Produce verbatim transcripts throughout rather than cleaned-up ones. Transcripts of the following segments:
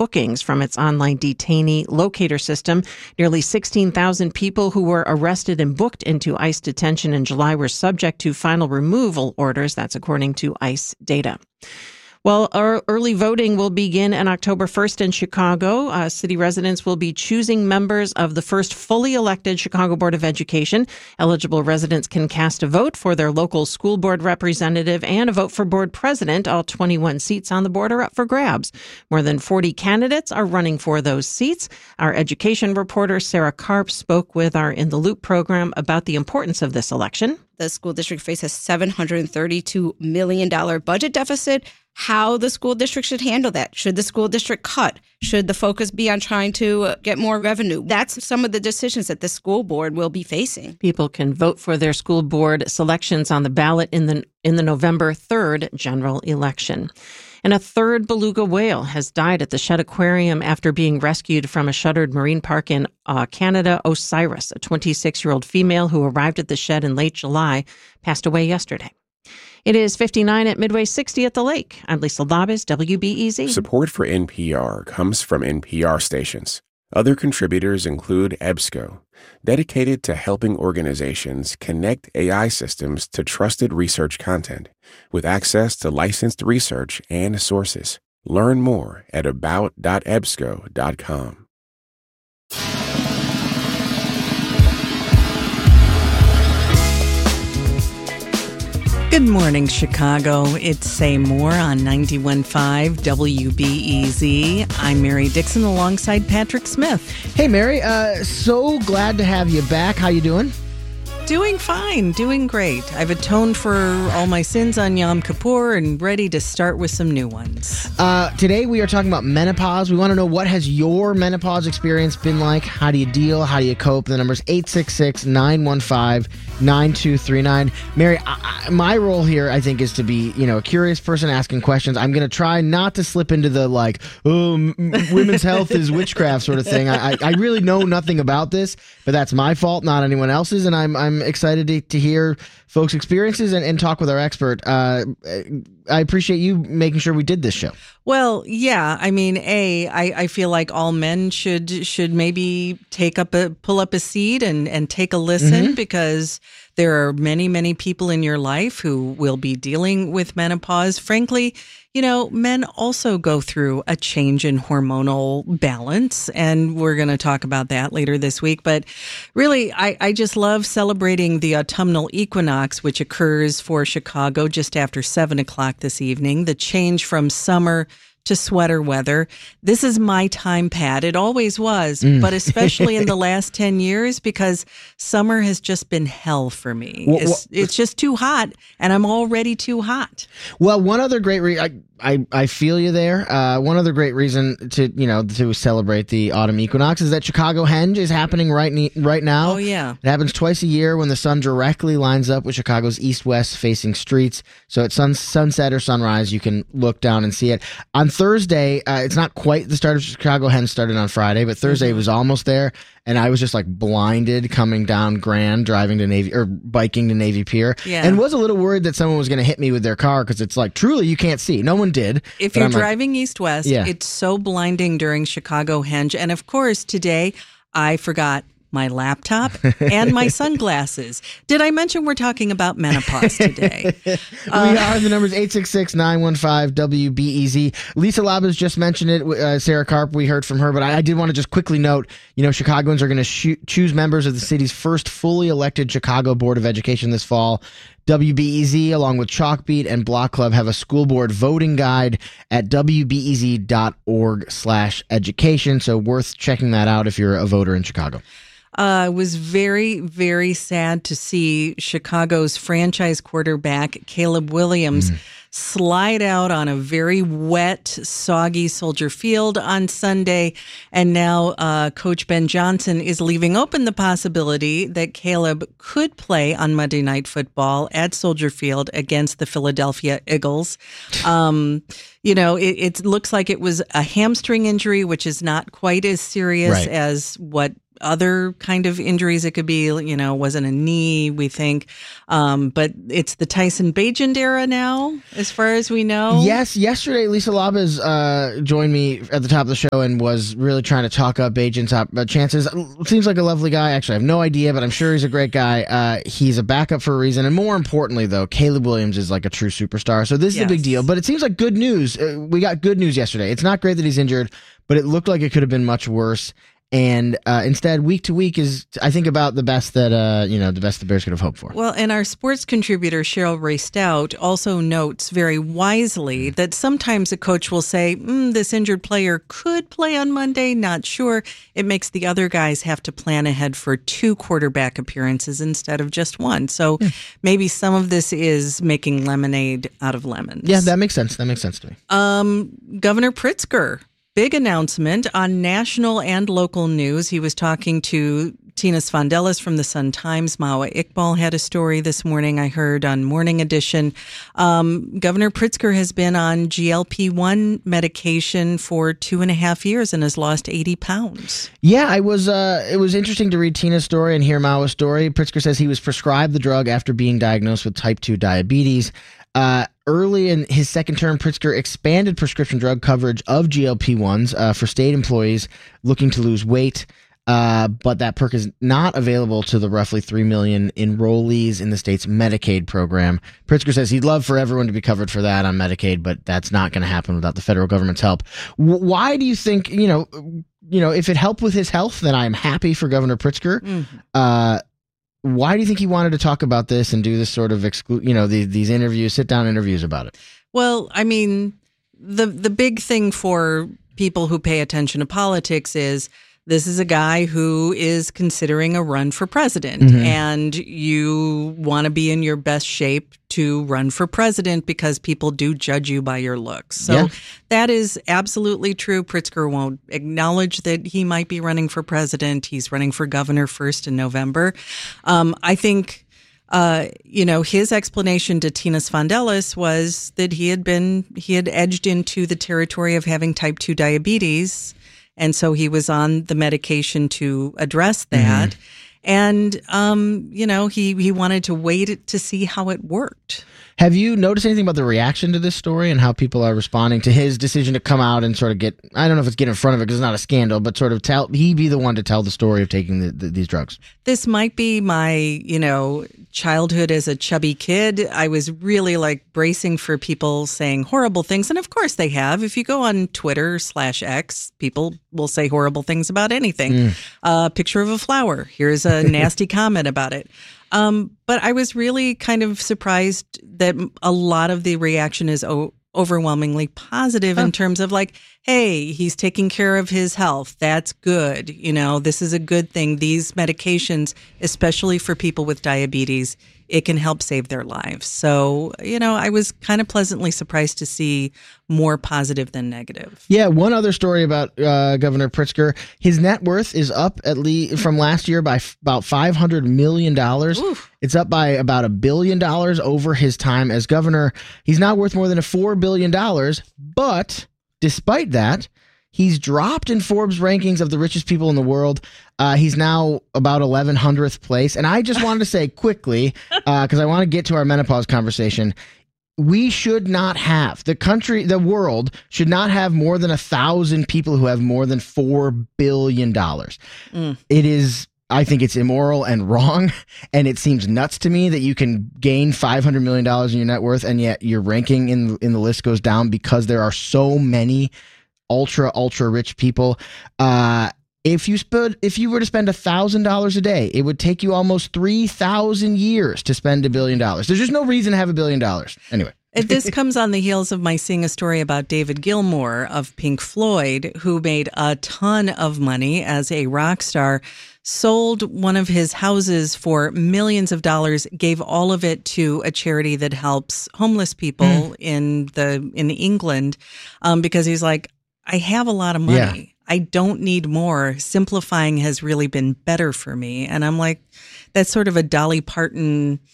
bookings from its online detainee locator system. Nearly sixteen thousand people who were arrested and booked into ICE detention in July were subject to final removal orders. That's according to ICE data. Well, our early voting will begin on October first in Chicago. Uh, city residents will be choosing members of the first fully elected Chicago Board of Education. Eligible residents can cast a vote for their local school board representative and a vote for board president. All twenty-one seats on the board are up for grabs. More than forty candidates are running for those seats. Our education reporter, Sarah Karp, spoke with our In the Loop program about the importance of this election. The school district faces a seven hundred thirty-two million dollars budget deficit. How the school district should handle that. Should the school district cut? Should the focus be on trying to get more revenue? That's some of the decisions that the school board will be facing. People can vote for their school board selections on the ballot in the in the November third general election. And a third beluga whale has died at the Shedd Aquarium after being rescued from a shuttered marine park in uh, Canada. Osiris, a twenty-six-year-old female who arrived at the shed in late July, passed away yesterday. It is fifty-nine at Midway, sixty at the lake. I'm Lisa Labus, W B E Z. Support for N P R comes from N P R stations. Other contributors include EBSCO, dedicated to helping organizations connect A I systems to trusted research content with access to licensed research and sources. Learn more at about dot ebsco dot com. Good morning, Chicago. It's Say More on ninety-one point five W B E Z. I'm Mary Dixon alongside Patrick Smith. Hey, Mary. Uh, so glad to have you back. How you doing? Doing fine, doing great. I've atoned for all my sins on Yom Kippur and ready to start with some new ones. Uh, today we are talking about menopause. We want to know, what has your menopause experience been like? How do you deal? How do you cope? The number's eight six six, nine one five, nine two three nine. Mary, I, I, my role here, I think, is to be, you know, a curious person asking questions. I'm going to try not to slip into the, like, oh, m- women's health is witchcraft sort of thing. I, I, I really know nothing about this, but that's my fault, not anyone else's, and I'm I'm excited to, to hear folks' experiences and, and talk with our expert. Uh, I appreciate you making sure we did this show. Well, yeah. I mean, A, I, I feel like all men should should maybe take up a pull up a seat and, and take a listen, mm-hmm. because there are many, many people in your life who will be dealing with menopause. Frankly, you know, men also go through a change in hormonal balance, and we're going to talk about that later this week. But really, I, I just love celebrating the autumnal equinox, which occurs for Chicago just after seven o'clock this evening, the change from summer to sweater weather. This is my time, Pat. It always was, mm. but especially in the last ten years, because summer has just been hell for me. Well, it's, well, it's just too hot, and I'm already too hot. Well, one other great reason, I, I, I feel you there. Uh, one other great reason to, you know, to celebrate the autumn equinox is that Chicago Henge is happening right ne- right now. Oh, yeah. It happens twice a year when the sun directly lines up with Chicago's east-west facing streets. So at sun, sunset or sunrise, you can look down and see it. On Thursday, uh, it's not quite the start of Chicago Henge, started on Friday, but Thursday mm-hmm. was almost there. And I was just like blinded coming down Grand, driving to Navy or biking to Navy Pier, yeah. and was a little worried that someone was going to hit me with their car, because it's like, truly, you can't see. No one did. If you're I'm driving like, east-west, yeah. it's so blinding during Chicago Henge. And of course, today I forgot my laptop and my sunglasses. Did I mention we're talking about menopause today? we uh, are. The number's eight six six, nine one five, W B E Z. Lisa Labus just mentioned it. Uh, Sarah Karp, we heard from her, but I, I did want to just quickly note, you know, Chicagoans are going to sh- choose members of the city's first fully elected Chicago Board of Education this fall. W B E Z, along with Chalkbeat and Block Club, have a school board voting guide at W B E Z dot org slash education. So worth checking that out if you're a voter in Chicago. Uh, it was very, very sad to see Chicago's franchise quarterback, Caleb Williams, mm. slide out on a very wet, soggy Soldier Field on Sunday. And now uh, Coach Ben Johnson is leaving open the possibility that Caleb could play on Monday Night Football at Soldier Field against the Philadelphia Eagles. Um, you know, it, it looks like it was a hamstring injury, which is not quite as serious right. as what other kind of injuries. It could be, you know, wasn't a knee, we think. Um, but it's the Tyson Bagent era now, as far as we know. Yes, yesterday Lisa Labas uh, joined me at the top of the show and was really trying to talk up Bagent's uh, chances. Seems like a lovely guy. Actually, I have no idea, but I'm sure he's a great guy. Uh, he's a backup for a reason. And more importantly, though, Caleb Williams is like a true superstar. So this is Yes. a big deal. But it seems like good news. Uh, we got good news yesterday. It's not great that he's injured, but it looked like it could have been much worse. And uh, instead, week to week is, I think, about the best that, uh, you know, the best the Bears could have hoped for. Well, and our sports contributor, Cheryl Ray Stout, also notes very wisely that sometimes a coach will say, mm, this injured player could play on Monday, not sure. It makes the other guys have to plan ahead for two quarterback appearances instead of just one. So yeah. maybe some of this is making lemonade out of lemons. Yeah, that makes sense. That makes sense to me. Um, Governor Pritzker. Big announcement on national and local news. He was talking to Tina Sfondelis from the Sun-Times. Mawa Iqbal had a story this morning, I heard, on Morning Edition. Um, Governor Pritzker has been on G L P one medication for two and a half years and has lost eighty pounds. Yeah, I was. Uh, it was interesting to read Tina's story and hear Mawa's story. Pritzker says he was prescribed the drug after being diagnosed with type two diabetes. Uh, early in his second term, Pritzker expanded prescription drug coverage of G L P ones uh, for state employees looking to lose weight. Uh, but that perk is not available to the roughly three million enrollees in the state's Medicaid program. Pritzker says he'd love for everyone to be covered for that on Medicaid, but that's not going to happen without the federal government's help. W- why do you think, you know, you know, if it helped with his health, then I'm happy for Governor Pritzker. Mm-hmm. Uh, Why do you think he wanted to talk about this and do this sort of, exclu- you know, the, these interviews, sit-down interviews about it? Well, I mean, the the big thing for people who pay attention to politics is this is a guy who is considering a run for president, mm-hmm. and you want to be in your best shape to run for president because people do judge you by your looks. So yeah. that is absolutely true. Pritzker won't acknowledge that he might be running for president. He's running for governor first in November. Um, I think, uh, you know, his explanation to Tina Sfondelis was that he had been, he had edged into the territory of having type two diabetes. And so he was on the medication to address that. Mm-hmm. And, um, you know, he, he wanted to wait to see how it worked. Have you noticed anything about the reaction to this story and how people are responding to his decision to come out and sort of get, I don't know if it's get in front of it because it's not a scandal, but sort of tell, he be the one to tell the story of taking the, the, these drugs? This might be my, you know, childhood as a chubby kid. I was really like bracing for people saying horrible things. And of course they have. If you go on Twitter slash X, people will say horrible things about anything. A mm. uh, picture of a flower. Here's a nasty comment about it. Um, but I was really kind of surprised that a lot of the reaction is o- overwhelmingly positive oh. in terms of like, hey, he's taking care of his health. That's good. You know, this is a good thing. These medications, especially for people with diabetes, it can help save their lives. So, you know, I was kind of pleasantly surprised to see more positive than negative. Yeah, one other story about uh, Governor Pritzker. His net worth is up at least from last year by f- about five hundred million dollars. Oof. It's up by about a billion dollars over his time as governor. He's now worth more than a four billion dollars, but despite that, he's dropped in Forbes rankings of the richest people in the world. Uh, he's now about eleven hundredth place. And I just wanted to say quickly, because uh, I want to get to our menopause conversation, we should not have, the country, the world should not have more than a thousand people who have more than four billion dollars. Mm. It is, I think it's immoral and wrong. And it seems nuts to me that you can gain five hundred million dollars in your net worth and yet your ranking in, in the list goes down because there are so many ultra, ultra rich people. Uh, if you spend, if you were to spend a thousand dollars a day, it would take you almost three thousand years to spend a billion dollars. There's just no reason to have a billion dollars. Anyway. This comes on the heels of my seeing a story about David Gilmour of Pink Floyd, who made a ton of money as a rock star, sold one of his houses for millions of dollars, gave all of it to a charity that helps homeless people mm. in the in England, um, because he's like, I have a lot of money. Yeah. I don't need more. Simplifying has really been better for me. And I'm like, that's sort of a Dolly Parton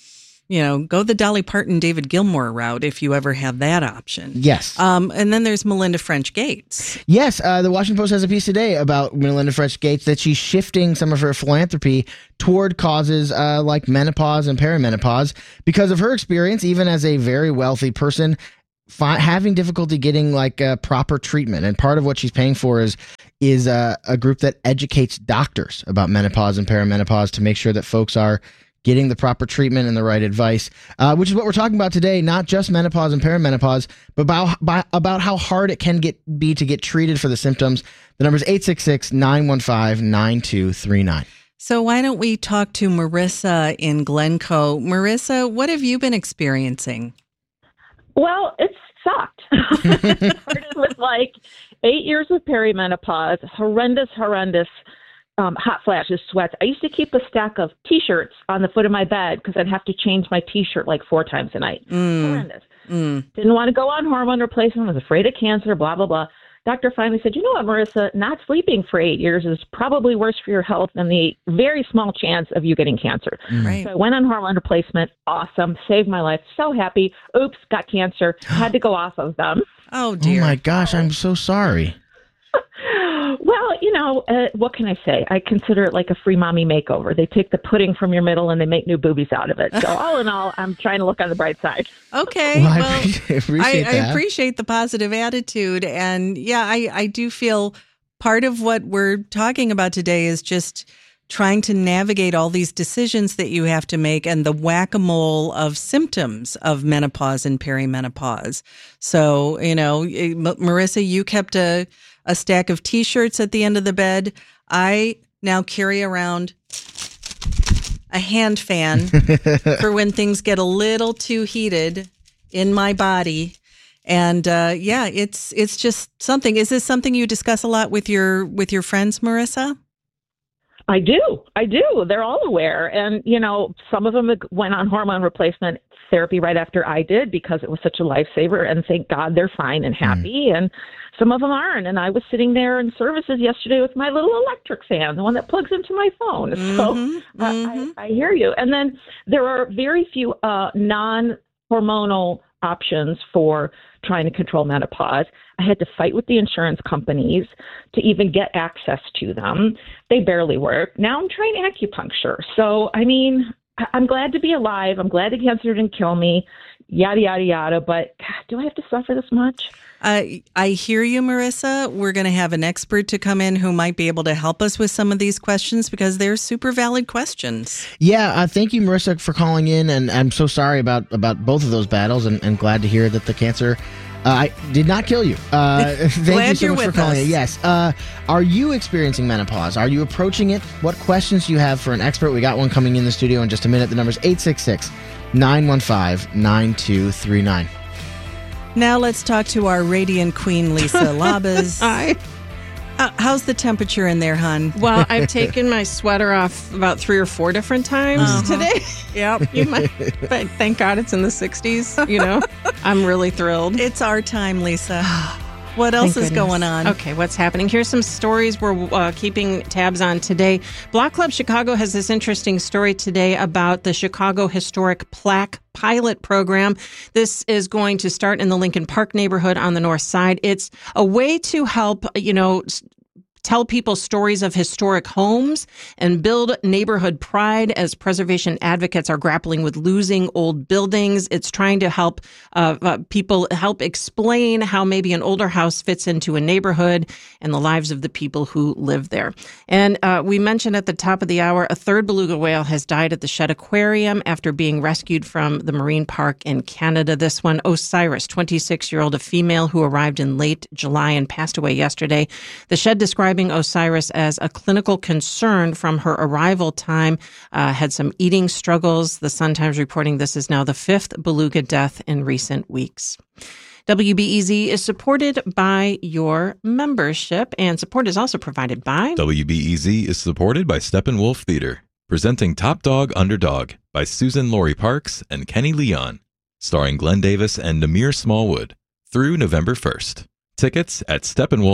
you know, go the Dolly Parton, David Gilmour route if you ever have that option. Yes. Um, and then there's Melinda French Gates. Yes. Uh, the Washington Post has a piece today about Melinda French Gates that she's shifting some of her philanthropy toward causes uh, like menopause and perimenopause because of her experience, even as a very wealthy person, fi- having difficulty getting like uh, proper treatment. And part of what she's paying for is is uh, a group that educates doctors about menopause and perimenopause to make sure that folks are getting the proper treatment and the right advice, uh, which is what we're talking about today, not just menopause and perimenopause, but about, by, about how hard it can get be to get treated for the symptoms. The number is eight six six, nine one five, nine two three nine. So why don't we talk to Marissa in Glencoe? Marissa, what have you been experiencing? Well, it sucked. It started with like eight years of perimenopause, horrendous, horrendous Um, hot flashes, sweats. I used to keep a stack of T-shirts on the foot of my bed because I'd have to change my T-shirt like four times a night. Mm. Horrendous. Mm. Didn't want to go on hormone replacement, was afraid of cancer, blah, blah, blah. Doctor finally said, you know what, Marissa, not sleeping for eight years is probably worse for your health than the very small chance of you getting cancer. Right. So I went on hormone replacement. Awesome. Saved my life. So happy. Oops, got cancer. Had to go off of them. Oh, dear. Oh, my gosh. I'm so sorry. Well, you know, uh, what can I say? I consider it like a free mommy makeover. They take the pudding from your middle and they make new boobies out of it. So all in all, I'm trying to look on the bright side. Okay. Well, I well, appreciate, appreciate I, that. I appreciate the positive attitude. And yeah, I, I do feel part of what we're talking about today is just trying to navigate all these decisions that you have to make and the whack-a-mole of symptoms of menopause and perimenopause. So, you know, Marissa, you kept a, a stack of T-shirts at the end of the bed. I now carry around a hand fan for when things get a little too heated in my body. And uh, yeah, it's it's just something. Is this something you discuss a lot with your with your friends, Marissa? I do. I do. They're all aware. And, you know, some of them went on hormone replacement therapy right after I did because it was such a lifesaver. And thank God they're fine and happy. Mm. And some of them aren't. And I was sitting there in services yesterday with my little electric fan, the one that plugs into my phone. Mm-hmm, so mm-hmm. Uh, I, I hear you. And then there are very few uh, non-hormonal options for trying to control menopause. I had to fight with the insurance companies to even get access to them. They barely work. Now I'm trying acupuncture. So, I mean, I'm glad to be alive. I'm glad the cancer didn't kill me, yada, yada, yada. But God, do I have to suffer this much? Uh, I hear you, Marissa. We're going to have an expert to come in who might be able to help us with some of these questions because they're super valid questions. Yeah, uh, thank you, Marissa, for calling in. And I'm so sorry about, about both of those battles and, and glad to hear that the cancer uh, I did not kill you. Uh, thank glad you so you're much with for calling us. in. Yes. Uh, are you experiencing menopause? Are you approaching it? What questions do you have for an expert? We got one coming in the studio in just a minute. The number is eight six six, nine one five, nine two three nine. Now let's talk to our radiant queen, Lisa Labas. Hi. Uh, how's the temperature in there, hon? Well, I've taken my sweater off about three or four different times Uh-huh. today. Yep. You might, but thank God it's in the sixties. You know, I'm really thrilled. It's our time, Lisa. What else Thank is goodness. going on? Okay, what's happening? Here's some stories we're uh, keeping tabs on today. Block Club Chicago has this interesting story today about the Chicago Historic Plaque Pilot Program. This is going to start in the Lincoln Park neighborhood on the north side. It's a way to help, you know, tell people stories of historic homes and build neighborhood pride as preservation advocates are grappling with losing old buildings. It's trying to help uh, uh, people help explain how maybe an older house fits into a neighborhood and the lives of the people who live there. And uh, we mentioned at the top of the hour, a third beluga whale has died at the Shedd Aquarium after being rescued from the marine park in Canada. This one, Osiris, twenty-six-year-old, a female who arrived in late July and passed away yesterday. The Shedd describing Osiris as a clinical concern from her arrival time, uh, had some eating struggles. The Sun-Times reporting this is now the fifth beluga death in recent weeks. W B E Z is supported by your membership, and support is also provided by W B E Z is supported by Steppenwolf Theater, presenting Top Dog Underdog by Susan Laurie Parks and Kenny Leon, starring Glenn Davis and Namir Smallwood, through November first. Tickets at steppenwolf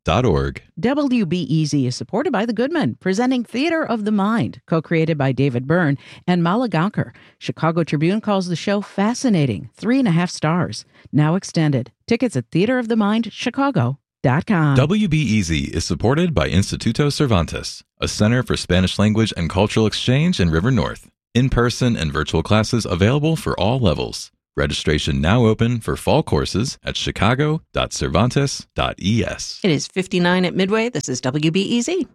dot org. W B E Z is supported by The Goodman, presenting Theater of the Mind, co-created by David Byrne and Mala Gaonkar. Chicago Tribune calls the show fascinating, three and a half stars. Now extended. Tickets at theater of the mind chicago dot com. W B E Z is supported by Instituto Cervantes, a center for Spanish language and cultural exchange in River North. In-person and virtual classes available for all levels. Registration now open for fall courses at chicago dot cervantes dot e s. It is fifty-nine at Midway. This is W B E Z.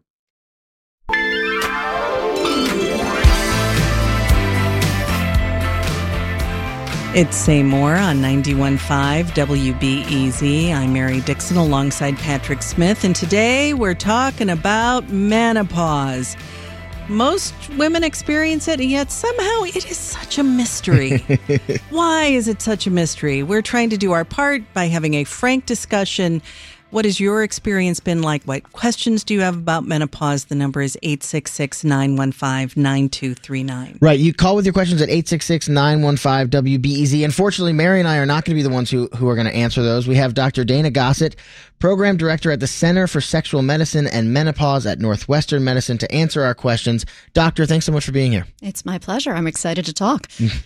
It's Say More on ninety-one point five W B E Z. I'm Mary Dixon alongside Patrick Smith, and today we're talking about menopause. Most women experience it, and yet somehow it is such a mystery. Why is it such a mystery? We're trying to do our part by having a frank discussion. What has your experience been like? What questions do you have about menopause? The number is eight six six, nine one five, nine two three nine. Right. You call with your questions at eight six six, nine one five, W B E Z. Unfortunately, Mary and I are not going to be the ones who, who are going to answer those. We have Doctor Dana Gossett, Program Director at the Center for Sexual Medicine and Menopause at Northwestern Medicine, to answer our questions. Doctor, thanks so much for being here. It's my pleasure. I'm excited to talk.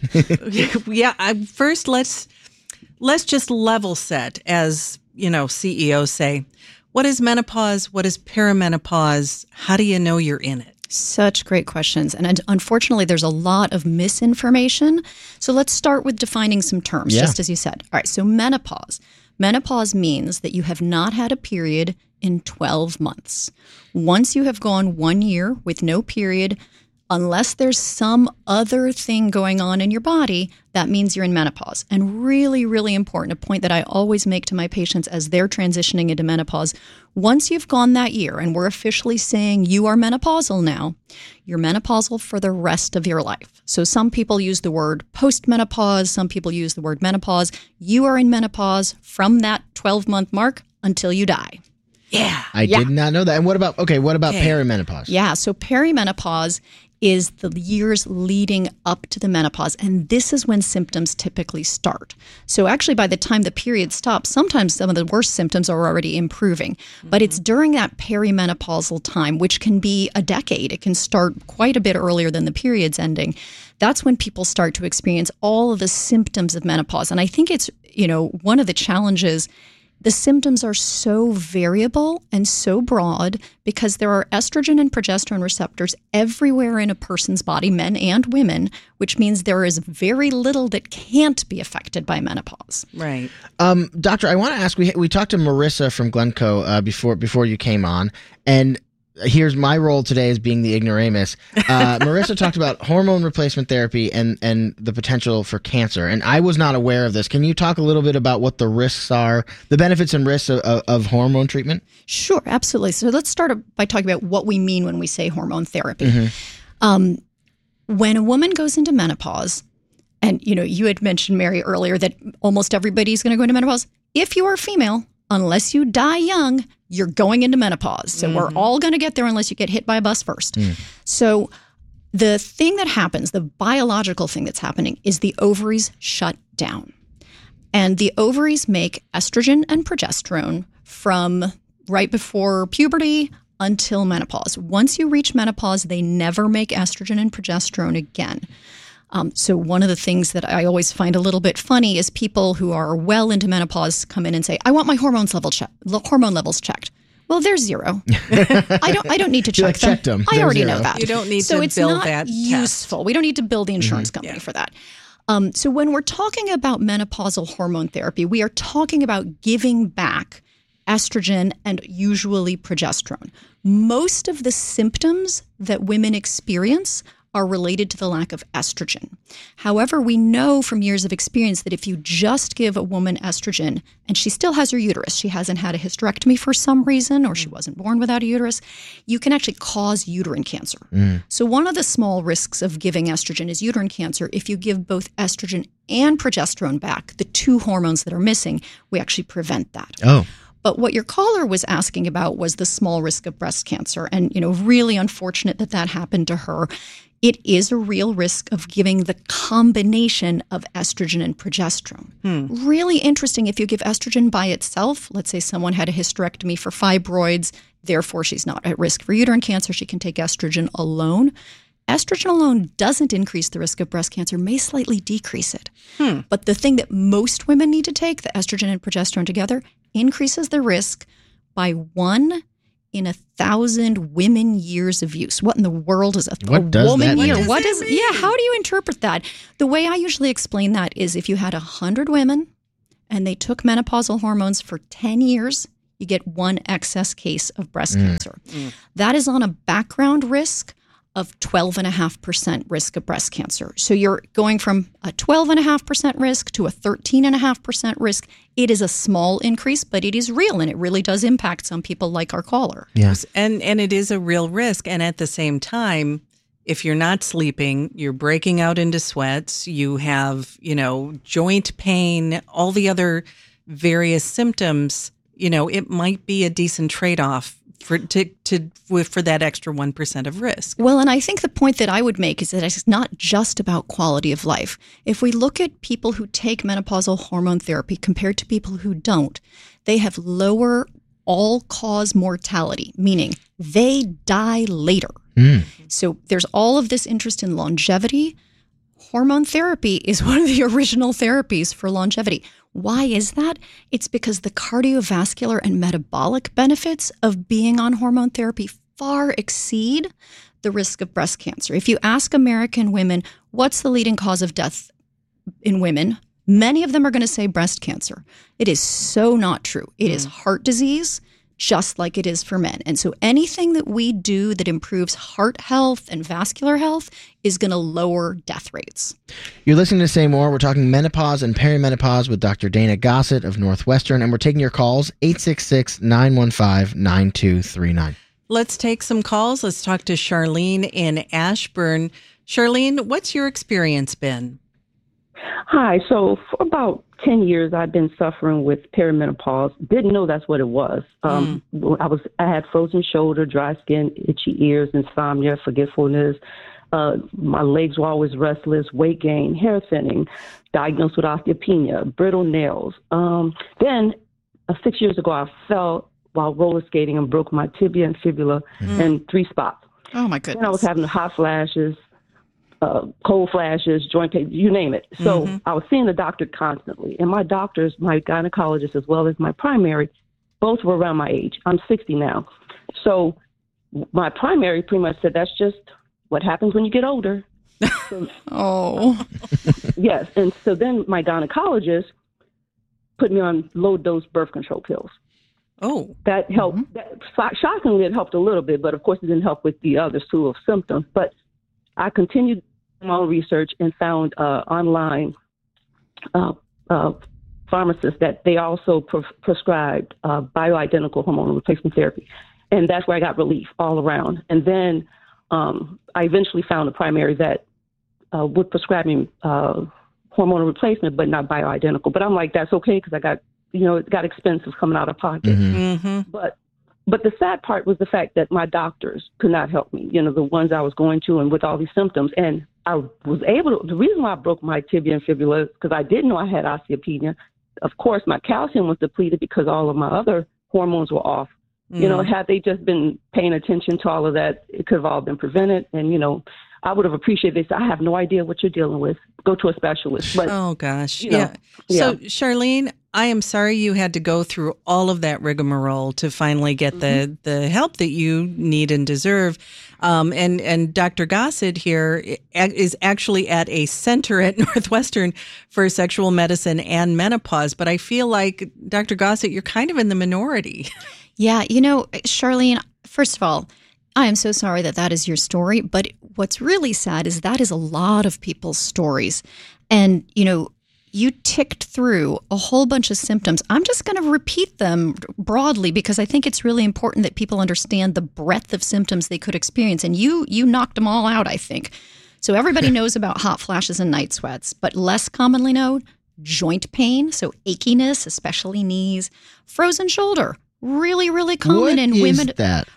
yeah. I, first, let's let's just level set as... you know, C E Os say, what is menopause? What is perimenopause? How do you know you're in it? Such great questions. And unfortunately, there's a lot of misinformation. So let's start with defining some terms, yeah. just as you said. All right, so menopause. Menopause means that you have not had a period in twelve months. Once you have gone one year with no period, unless there's some other thing going on in your body, that means you're in menopause. And really, really important, a point that I always make to my patients as they're transitioning into menopause, once you've gone that year and we're officially saying you are menopausal now, you're menopausal for the rest of your life. So some people use the word postmenopause, some people use the word menopause. You are in menopause from that twelve-month mark until you die. Yeah. I yeah. did not know that. And what about, okay, what about Okay. perimenopause? Yeah, so perimenopause is the years leading up to the menopause, and this is when symptoms typically start. So actually, by the time the period stops, sometimes some of the worst symptoms are already improving. Mm-hmm. But it's during that perimenopausal time, which can be a decade. It can start quite a bit earlier than the period's ending. That's when people start to experience all of the symptoms of menopause. And I think it's, you know, one of the challenges. The symptoms are so variable and so broad because there are estrogen and progesterone receptors everywhere in a person's body, men and women, which means there is very little that can't be affected by menopause. Right. Um, Doctor, I want to ask, we we talked to Marissa from Glencoe uh, before before you came on, and here's my role today as being the ignoramus. Uh, Marissa talked about hormone replacement therapy and, and the potential for cancer, and I was not aware of this. Can you talk a little bit about what the risks are, the benefits and risks of, of, of hormone treatment? Sure, absolutely. So let's start by talking about what we mean when we say hormone therapy. Mm-hmm. Um, when a woman goes into menopause, and you know, you had mentioned, Mary, earlier that almost everybody's going to go into menopause. If you are female, unless you die young, you're going into menopause. So mm-hmm. we're all going to get there unless you get hit by a bus first. Mm. So the thing that happens, the biological thing that's happening, is the ovaries shut down. And the ovaries make estrogen and progesterone from right before puberty until menopause. Once you reach menopause, they never make estrogen and progesterone again. Um, so one of the things that I always find a little bit funny is people who are well into menopause come in and say, I want my hormones level che- hormone levels checked. Well, they're zero. I don't I don't need to check like, them. checked them. I They're already zero. know that. You don't need so to it's build not that useful. test. We don't need to build the insurance mm-hmm. company yeah. for that. Um, so when we're talking about menopausal hormone therapy, we are talking about giving back estrogen and usually progesterone. Most of the symptoms that women experience are related to the lack of estrogen. However, we know from years of experience that if you just give a woman estrogen and she still has her uterus, she hasn't had a hysterectomy for some reason, or she wasn't born without a uterus, you can actually cause uterine cancer. Mm. So one of the small risks of giving estrogen is uterine cancer. If you give both estrogen and progesterone back, the two hormones that are missing, we actually prevent that. Oh. But what your caller was asking about was the small risk of breast cancer, and you know, really unfortunate that that happened to her. it is a real risk of giving the combination of estrogen and progesterone. Hmm. Really interesting. If you give estrogen by itself, let's say someone had a hysterectomy for fibroids, therefore she's not at risk for uterine cancer, she can take estrogen alone. Estrogen alone doesn't increase the risk of breast cancer, may slightly decrease it. Hmm. But the thing that most women need to take, the estrogen and progesterone together, increases the risk by one in a thousand women years of use. What in the world is a, what a does woman that year? mean? What does yeah? How do you interpret that? The way I usually explain that is if you had a hundred women and they took menopausal hormones for ten years, you get one excess case of breast mm. cancer. Mm. That is on a background risk of twelve point five percent risk of breast cancer. So you're going from a twelve point five percent risk to a thirteen point five percent risk. It is a small increase, but it is real, and it really does impact some people like our caller. Yes, and, and it is a real risk. And at the same time, if you're not sleeping, you're breaking out into sweats, you have, you know, joint pain, all the other various symptoms, you know, it might be a decent trade-off for to, to for that extra one percent of risk. Well, and I think the point that I would make is that it's not just about quality of life. If we look at people who take menopausal hormone therapy compared to people who don't, they have lower all-cause mortality, meaning they die later. Mm. So there's all of this interest in longevity. Hormone therapy is one of the original therapies for longevity. Why is that? It's because the cardiovascular and metabolic benefits of being on hormone therapy far exceed the risk of breast cancer. If you ask American women, what's the leading cause of death in women? Many of them are going to say breast cancer. It is so not true. It mm. is heart disease, just like it is for men. And so anything that we do that improves heart health and vascular health is going to lower death rates. You're listening to Say More. We're talking menopause and perimenopause with Doctor Dana Gossett of Northwestern, and we're taking your calls, eight six six, nine one five, nine two three nine. Let's take some calls. Let's talk to Charlene in Ashburn. Charlene, what's your experience been? Hi. So for about ten years, I've been suffering with perimenopause. Didn't know that's what it was. Um, mm. I was I had frozen shoulder, dry skin, itchy ears, insomnia, forgetfulness. Uh, my legs were always restless, weight gain, hair thinning, diagnosed with osteopenia, brittle nails. Um, then uh, six years ago, I fell while roller skating and broke my tibia and fibula mm. in three spots. Oh, my goodness. Then I was having hot flashes. Uh, cold flashes, joint pain, you name it. So mm-hmm. I was seeing the doctor constantly. And my doctors, my gynecologist as well as my primary, both were around my age. I'm sixty now. So my primary pretty much said, that's just what happens when you get older. So, oh. Yes. And so then my gynecologist put me on low-dose birth control pills. Oh. That helped. Mm-hmm. That, shockingly, it helped a little bit, but of course it didn't help with the other slew of symptoms. But I continued my own research and found uh, online uh, uh, pharmacists that they also pre- prescribed uh, bioidentical hormonal replacement therapy. And that's where I got relief all around. And then um, I eventually found a primary that uh, would prescribe me uh, hormonal replacement, but not bioidentical. But I'm like, that's okay because I got, you know, it got expensive coming out of pocket. Mm-hmm. Mm-hmm. But But the sad part was the fact that my doctors could not help me, you know, the ones I was going to and with all these symptoms. And I was able to, the reason why I broke my tibia and fibula is because I didn't know I had osteopenia. Of course, my calcium was depleted because all of my other hormones were off. Mm. You know, had they just been paying attention to all of that, it could have all been prevented. And, you know, I would have appreciated this. I have no idea what you're dealing with. Go to a specialist. But, oh, gosh. You know, yeah. yeah. So, Charlene, I am sorry you had to go through all of that rigmarole to finally get mm-hmm. the, the help that you need and deserve. Um, and, and Doctor Gossett here is actually at a center at Northwestern for sexual medicine and menopause. But I feel like, Doctor Gossett, you're kind of in the minority. Yeah. You know, Charlene, first of all, I am so sorry that that is your story. But what's really sad is that is a lot of people's stories. And, you know, you ticked through a whole bunch of symptoms. I'm just going to repeat them broadly because I think it's really important that people understand the breadth of symptoms they could experience. And you you knocked them all out, I think. So everybody knows about hot flashes and night sweats, but less commonly known, joint pain, so achiness, especially knees, frozen shoulder. Really, really common what in is women. That?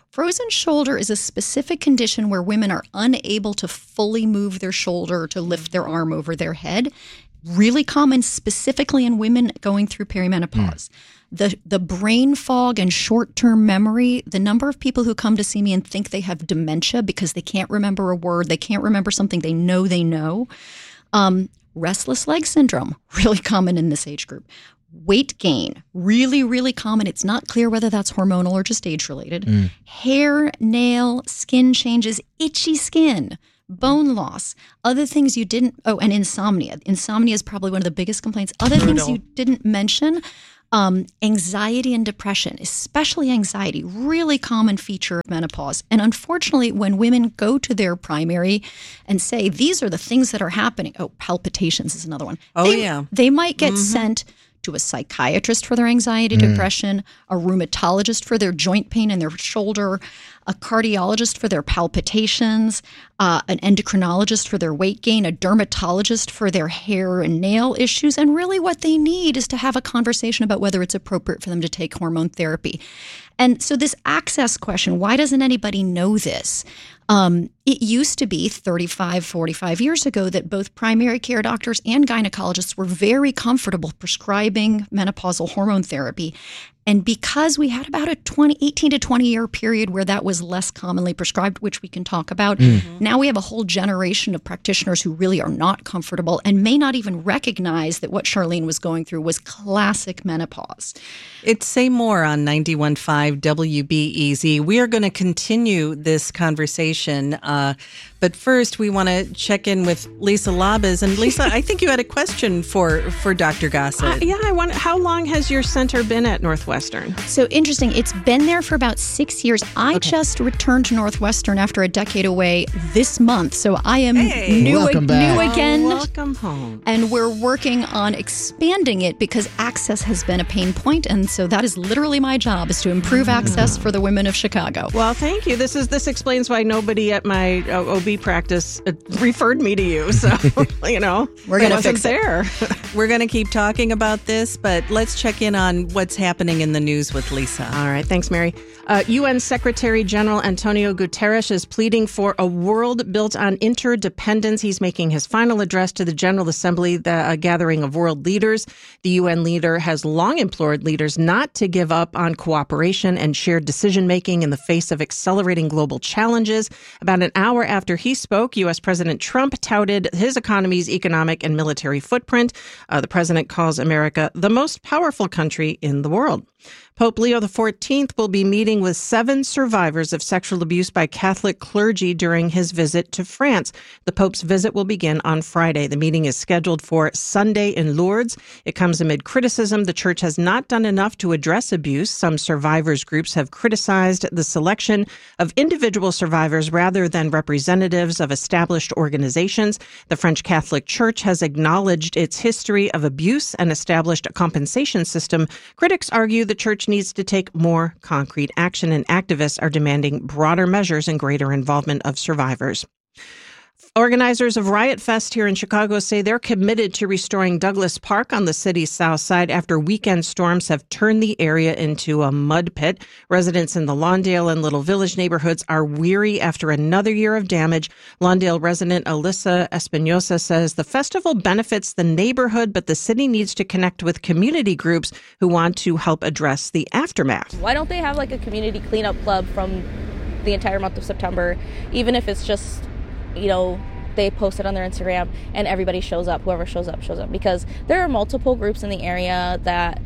Frozen shoulder is a specific condition where women are unable to fully move their shoulder to lift their arm over their head. Really common specifically in women going through perimenopause. Mm. The the brain fog and short-term memory, the number of people who come to see me and think they have dementia because they can't remember a word, they can't remember something they know they know. Um, restless leg syndrome, really common in this age group. Weight gain, really, really common. It's not clear whether that's hormonal or just age-related. Mm. Hair, nail, skin changes, itchy skin, bone loss, other things you didn't, oh, and insomnia. Insomnia is probably one of the biggest complaints. Other Brutal. things you didn't mention, um, anxiety and depression, especially anxiety, really common feature of menopause. And unfortunately, when women go to their primary and say, these are the things that are happening, oh, palpitations is another one. Oh, they, yeah. They might get mm-hmm. sent to a psychiatrist for their anxiety, mm. depression, a rheumatologist for their joint pain in their shoulder, a cardiologist for their palpitations, uh, an endocrinologist for their weight gain, a dermatologist for their hair and nail issues. And really what they need is to have a conversation about whether it's appropriate for them to take hormone therapy. And so this access question, why doesn't anybody know this? Um, it used to be thirty-five, forty-five years ago that both primary care doctors and gynecologists were very comfortable prescribing menopausal hormone therapy. And because we had about a twenty, eighteen to twenty year period where that was less commonly prescribed, which we can talk about, mm-hmm. now we have a whole generation of practitioners who really are not comfortable and may not even recognize that what Charlene was going through was classic menopause. It's Say More on ninety-one point five W B E Z. We are going to continue this conversation, uh, but first we want to check in with Lisa Labas. And Lisa, I think you had a question for, for Doctor Gossett. Uh, yeah, I want. How long has your center been at Northwestern? So interesting. It's been there for about six years. I okay. just returned to Northwestern after a decade away this month. So I am hey. new, welcome a, back. new again. Oh, welcome home. And we're working on expanding it because access has been a pain point. And so that is literally my job, is to improve access for the women of Chicago. Well, thank you. This is this explains why nobody at my uh, O B practice uh, referred me to you. So, you know, we're going to fix it. There. We're going to keep talking about this, but let's check in on what's happening in the news with Lisa. All right. Thanks, Mary. Uh, U N Secretary General Antonio Guterres is pleading for a world built on interdependence. He's making his final address to the General Assembly, the uh, gathering of world leaders. The U N leader has long implored leaders not to give up on cooperation and shared decision-making in the face of accelerating global challenges. About an hour after he spoke, U S President Trump touted his economy's economic and military footprint. Uh, the president calls America the most powerful country in the world. Pope Leo the fourteenth will be meeting with seven survivors of sexual abuse by Catholic clergy during his visit to France. The Pope's visit will begin on Friday. The meeting is scheduled for Sunday in Lourdes. It comes amid criticism the church has not done enough to address abuse. Some survivors groups have criticized the selection of individual survivors rather than representatives of established organizations. The French Catholic Church has acknowledged its history of abuse and established a compensation system. Critics argue the church needs to take more concrete action, and activists are demanding broader measures and greater involvement of survivors. Organizers of Riot Fest here in Chicago say they're committed to restoring Douglas Park on the city's south side after weekend storms have turned the area into a mud pit. Residents in the Lawndale and Little Village neighborhoods are weary after another year of damage. Lawndale resident Alyssa Espinosa says the festival benefits the neighborhood, but the city needs to connect with community groups who want to help address the aftermath. Why don't they have like a community cleanup club from the entire month of September, even if it's just, you know, they post it on their Instagram and everybody shows up, whoever shows up, shows up. Because there are multiple groups in the area that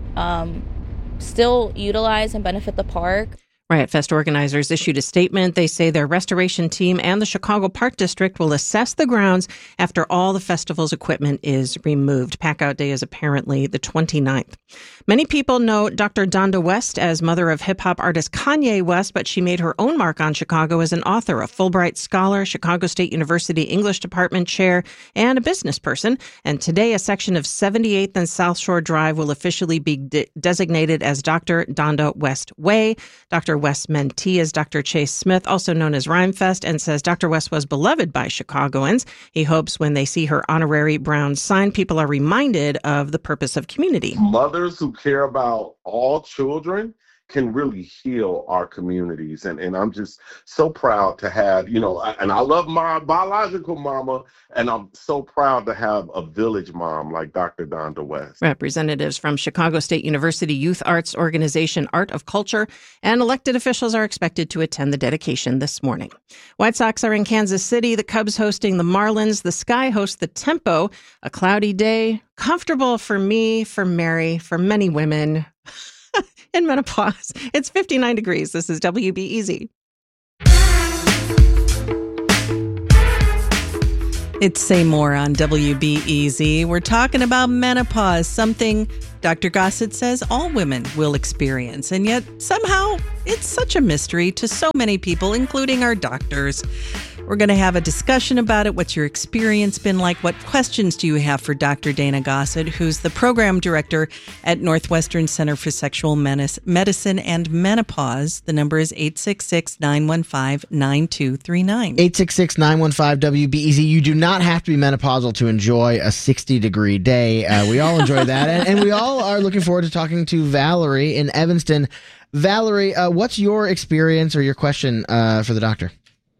um, still utilize and benefit the park. Riot Fest organizers issued a statement. They say their restoration team and the Chicago Park District will assess the grounds after all the festival's equipment is removed. Pack-out day is apparently the twenty-ninth. Many people know Doctor Donda West as mother of hip-hop artist Kanye West, but she made her own mark on Chicago as an author, a Fulbright scholar, Chicago State University English Department chair, and a business person. And today, a section of seventy-eighth and South Shore Drive will officially be de- designated as Doctor Donda West Way. Doctor West's mentee is Doctor Chase Smith, also known as Rhymefest, and says Doctor West was beloved by Chicagoans. He hopes when they see her honorary brown sign, people are reminded of the purpose of community. Mothers who care about all children can really heal our communities. And, and I'm just so proud to have, you know, and I love my biological mama, and I'm so proud to have a village mom like Doctor Donda West. Representatives from Chicago State University Youth Arts Organization Art of Culture and elected officials are expected to attend the dedication this morning. White Sox are in Kansas City, the Cubs hosting the Marlins, the Sky hosts the Tempo, a cloudy day, comfortable for me, for Mary, for many women. In menopause. It's fifty-nine degrees. This is W B E Z. It's Say More on W B E Z. We're talking about menopause, something Doctor Gossett says all women will experience. And yet somehow it's such a mystery to so many people, including our doctors. We're going to have a discussion about it. What's your experience been like? What questions do you have for Doctor Dana Gossett, who's the program director at Northwestern Center for Sexual Medicine and Menopause? The number is eight six six, nine one five, nine two three nine. eight six six, nine one five, W B E Z. You do not have to be menopausal to enjoy a sixty-degree day. Uh, we all enjoy that. And, and we all are looking forward to talking to Valerie in Evanston. Valerie, uh, what's your experience or your question uh, for the doctor?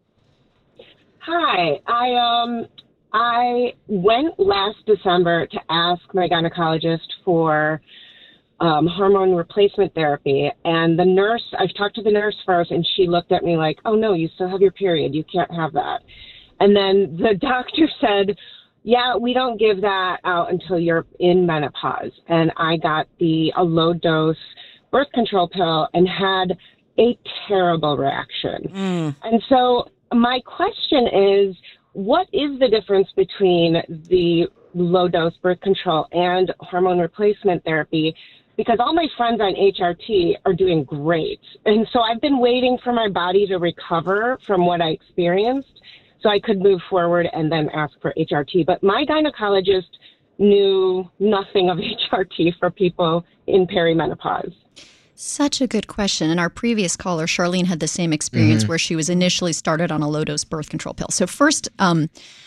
Hi, I um I went last December to ask my gynecologist for um, hormone replacement therapy, and the nurse, I've talked to the nurse first, and she looked at me like, oh no, you still have your period, you can't have that. And then the doctor said, yeah, we don't give that out until you're in menopause. And I got the a low dose birth control pill and had a terrible reaction. Mm. And so my question is, what is the difference between the low-dose birth control and hormone replacement therapy? Because all my friends on H R T are doing great. And so I've been waiting for my body to recover from what I experienced so I could move forward and then ask for H R T. But my gynecologist knew nothing of H R T for people in perimenopause. Such a good question. And our previous caller, Charlene, had the same experience mm-hmm. where she was initially started on a low-dose birth control pill. So first, um,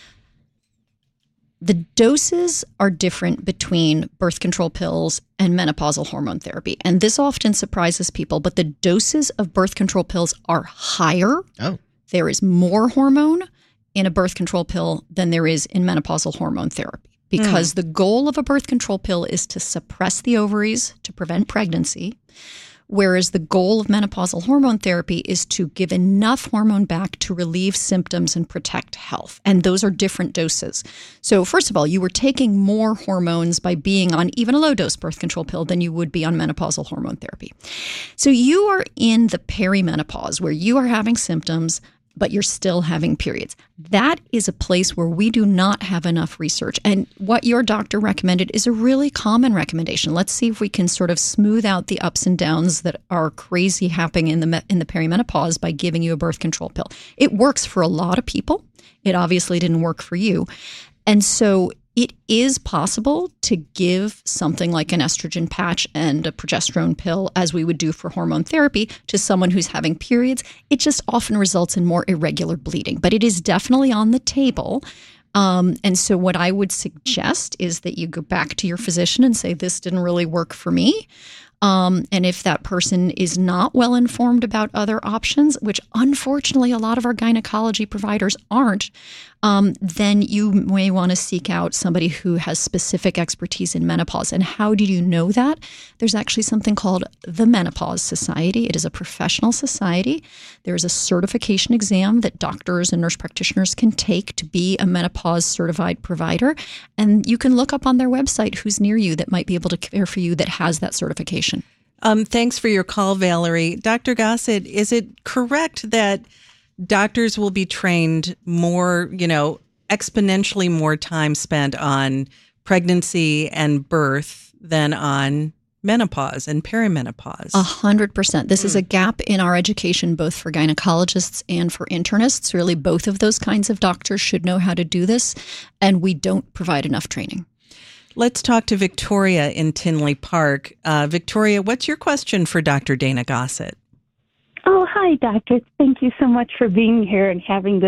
the doses are different between birth control pills and menopausal hormone therapy. And this often surprises people, but the doses of birth control pills are higher. Oh. There is more hormone in a birth control pill than there is in menopausal hormone therapy. Because mm. the goal of a birth control pill is to suppress the ovaries to prevent pregnancy, whereas the goal of menopausal hormone therapy is to give enough hormone back to relieve symptoms and protect health. And those are different doses. So first of all, you were taking more hormones by being on even a low-dose birth control pill than you would be on menopausal hormone therapy. So you are in the perimenopause where you are having symptoms, but you're still having periods. That is a place where we do not have enough research. And what your doctor recommended is a really common recommendation. Let's see if we can sort of smooth out the ups and downs that are crazy happening in the in the perimenopause by giving you a birth control pill. It works for a lot of people. It obviously didn't work for you. And so it is possible to give something like an estrogen patch and a progesterone pill, as we would do for hormone therapy, to someone who's having periods. It just often results in more irregular bleeding, but it is definitely on the table. Um, and so what I would suggest is that you go back to your physician and say, this didn't really work for me. Um, and if that person is not well informed about other options, which unfortunately a lot of our gynecology providers aren't, um, then you may want to seek out somebody who has specific expertise in menopause. And how do you know that? There's actually something called the Menopause Society. It is a professional society. There is a certification exam that doctors and nurse practitioners can take to be a menopause certified provider. And you can look up on their website who's near you that might be able to care for you that has that certification. Um, thanks for your call, Valerie. Doctor Gossett, is it correct that doctors will be trained more, you know, exponentially more time spent on pregnancy and birth than on menopause and perimenopause? A hundred percent. This mm. is a gap in our education, both for gynecologists and for internists. Really, both of those kinds of doctors should know how to do this, and we don't provide enough training. Let's talk to Victoria in Tinley Park. Uh, Victoria, what's your question for Doctor Dana Gossett? Oh, hi, doctor. Thank you so much for being here and having this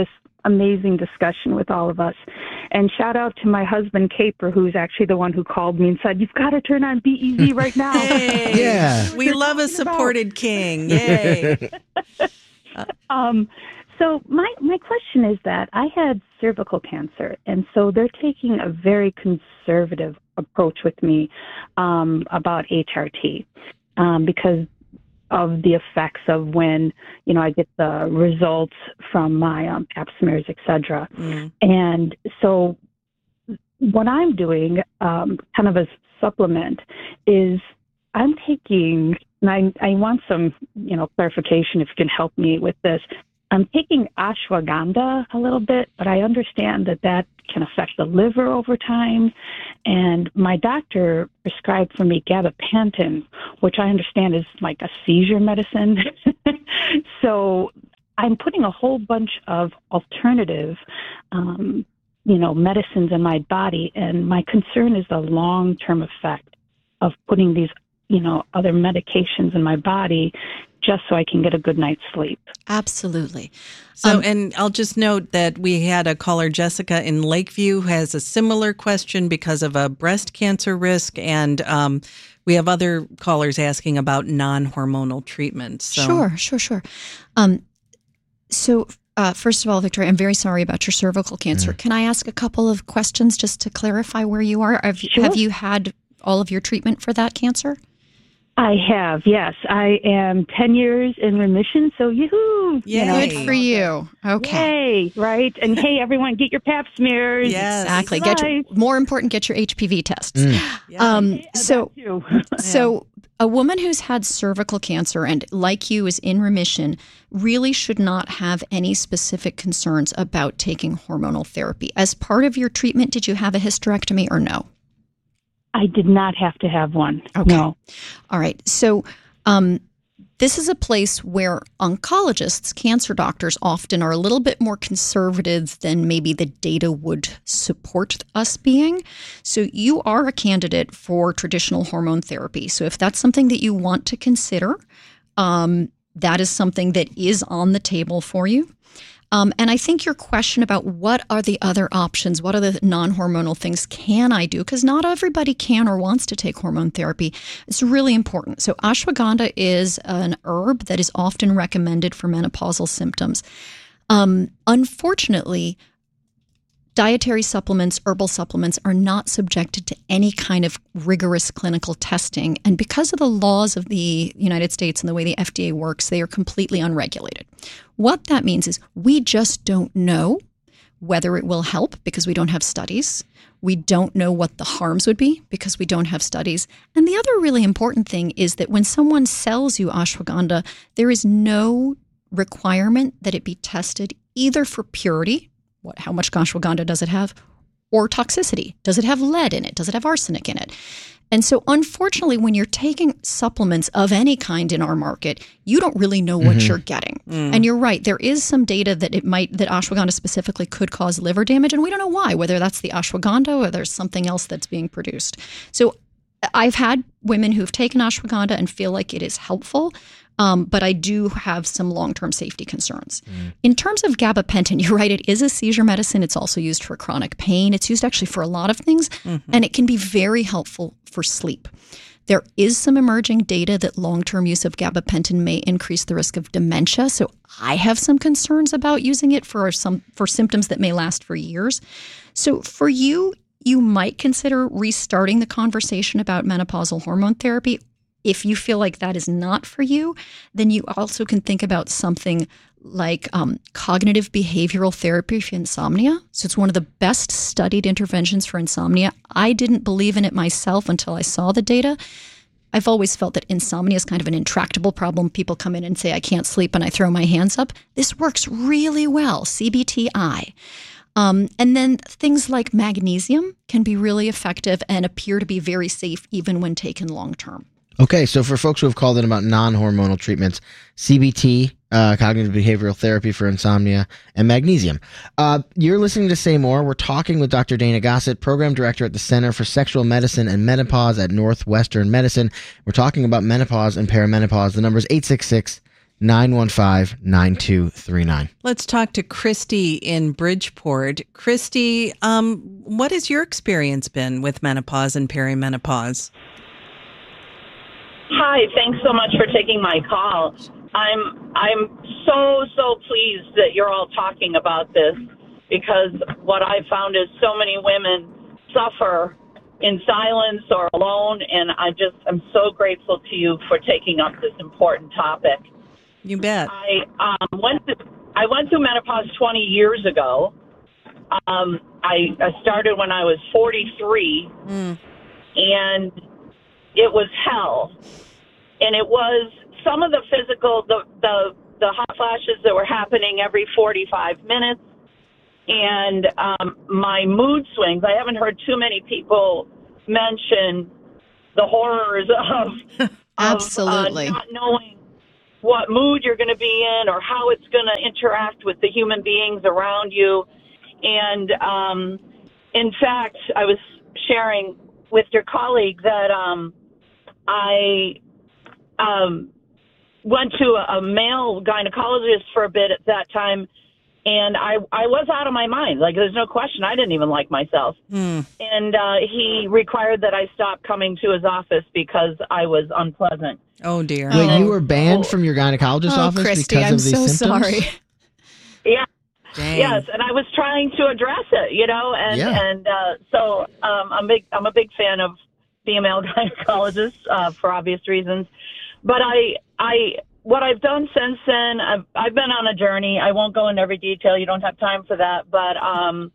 amazing discussion with all of us. And shout out to my husband, Caper, who's actually the one who called me and said, you've got to turn on B E Z right now. Hey, yeah. We love a supported king. Yay. um, so my, my question is that I had cervical cancer, and so they're taking a very conservative approach with me um, about H R T um, because of the effects of when, you know, I get the results from my um, pap smears, et cetera. Mm. And so what I'm doing um, kind of as supplement is I'm taking, and I, I want some, you know, clarification if you can help me with this. I'm taking ashwagandha a little bit, but I understand that that can affect the liver over time. And my doctor prescribed for me gabapentin, which I understand is like a seizure medicine. So I'm putting a whole bunch of alternative, um, you know, medicines in my body. And my concern is the long-term effect of putting these, you know, other medications in my body just so I can get a good night's sleep. Absolutely. So, Um, and I'll just note that we had a caller, Jessica in Lakeview, who has a similar question because of a breast cancer risk. And um, we have other callers asking about non-hormonal treatments. So. Sure, sure, sure. Um, so, uh, first of all, Victoria, I'm very sorry about your cervical cancer. Mm. Can I ask a couple of questions just to clarify where you are? Have, Sure. have you had all of your treatment for that cancer? I have, yes. I am ten years in remission, so yoo-hoo! Yay. You know, Good for you. Okay. Yay, right? And hey, everyone, get your pap smears. Yes. Exactly. Get your, more important, get your H P V tests. Mm. Um, Yeah, so, that too. so a woman who's had cervical cancer and, like you, is in remission really should not have any specific concerns about taking hormonal therapy. As part of your treatment, did you have a hysterectomy or no? I did not have to have one. Okay. No. All right. So um, this is a place where oncologists, cancer doctors, often are a little bit more conservative than maybe the data would support us being. So you are a candidate for traditional hormone therapy. So if that's something that you want to consider, um, that is something that is on the table for you. Um, and I think your question about what are the other options, what are the non-hormonal things can I do, because not everybody can or wants to take hormone therapy, it's really important. So ashwagandha is an herb that is often recommended for menopausal symptoms. Um, unfortunately, dietary supplements, herbal supplements are not subjected to any kind of rigorous clinical testing. And because of the laws of the United States and the way the F D A works, they are completely unregulated. What that means is we just don't know whether it will help because we don't have studies. We don't know what the harms would be because we don't have studies. And the other really important thing is that when someone sells you ashwagandha, there is no requirement that it be tested either for purity, what, how much ashwagandha does it have, or toxicity. Does it have lead in it? Does it have arsenic in it? And so unfortunately, when you're taking supplements of any kind in our market, you don't really know what Mhm. you're getting. Mm. And you're right. There is some data that it might, that ashwagandha specifically could cause liver damage. And we don't know why, whether that's the ashwagandha or there's something else that's being produced. So I've had women who've taken ashwagandha and feel like it is helpful. Um, but I do have some long-term safety concerns. Mm. In terms of gabapentin, you're right, it is a seizure medicine. It's also used for chronic pain. It's used actually for a lot of things, mm-hmm. and it can be very helpful for sleep. There is some emerging data that long-term use of gabapentin may increase the risk of dementia. So I have some concerns about using it for some for symptoms that may last for years. So for you, you might consider restarting the conversation about menopausal hormone therapy. If you feel like that is not for you, then you also can think about something like um, cognitive behavioral therapy for insomnia. So it's one of the best studied interventions for insomnia. I didn't believe in it myself until I saw the data. I've always felt that insomnia is kind of an intractable problem. People come in and say, I can't sleep, and I throw my hands up. This works really well, C B T I. Um, and then things like magnesium can be really effective and appear to be very safe even when taken long-term. Okay, so for folks who have called in about non-hormonal treatments, C B T, uh, cognitive behavioral therapy for insomnia, and magnesium. Uh, you're listening to Say More. We're talking with Doctor Dana Gossett, Program Director at the Center for Sexual Medicine and Menopause at Northwestern Medicine. We're talking about menopause and perimenopause. The number is eight six six, nine one five, nine two three nine. Let's talk to Christy in Bridgeport. Christy, um, what has your experience been with menopause and perimenopause? Hi, thanks so much for taking my call. I'm I'm so, so pleased that you're all talking about this, because what I've found is so many women suffer in silence or alone, and I just I'm so grateful to you for taking up this important topic. You bet. I um, went to, I went through menopause twenty years ago. Um, I, I started when I was forty-three, mm. and it was hell. And it was some of the physical, the, the, the hot flashes that were happening every forty-five minutes, and um, my mood swings. I haven't heard too many people mention the horrors of, Absolutely. of uh, not knowing what mood you're going to be in or how it's going to interact with the human beings around you. And um, in fact, I was sharing with your colleague that um, I um, went to a, a male gynecologist for a bit at that time, and I, I was out of my mind. Like, there's no question. I didn't even like myself. Mm. And uh, he required that I stop coming to his office because I was unpleasant. Oh, dear. Wait, Oh. you were banned from your gynecologist's Oh, office Christy, because I'm of these so symptoms? sorry. Yeah. Dang. Yes, and I was trying to address it, you know, and Yeah. and uh, so um, I'm big. I'm a big fan of female gynecologists uh, for obvious reasons. But I, I, what I've done since then, I've I've been on a journey. I won't go into every detail. You don't have time for that. But um,